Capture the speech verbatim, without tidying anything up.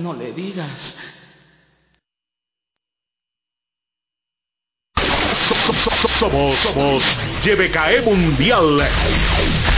no le digas. Somos, somos Y B K E Mundial.